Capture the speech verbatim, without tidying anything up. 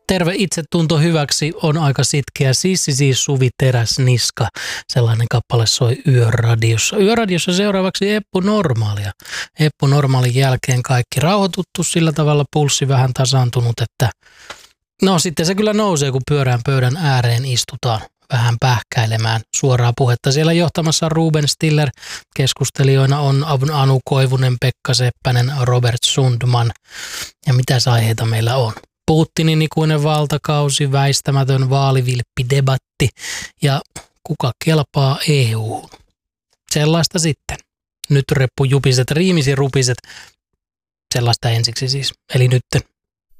Terve itsetunto hyväksi on aika sitkeä. Sissi siis Suvi Teräsniska. Sellainen kappale soi Yöradiossa. Yöradiossa seuraavaksi Eppu Normaalia. Eppu Normaalin jälkeen kaikki rauhoituttu, sillä tavalla pulssi vähän tasaantunut, että no sitten se kyllä nousee, kun pyörään pöydän ääreen istutaan vähän pähkäilemään suoraa puhetta. Siellä johtamassa Ruben Stiller, keskustelijoina on Anu Koivunen, Pekka Seppänen, Robert Sundman. Ja mitäs aiheita meillä on? Putinin ikuinen valtakausi, väistämätön vaalivilppidebatti ja kuka kelpaa E U:hun. Sellaista sitten. Nyt reppu jupiset, riimisi rupiset. Sellaista ensiksi siis. Eli nyt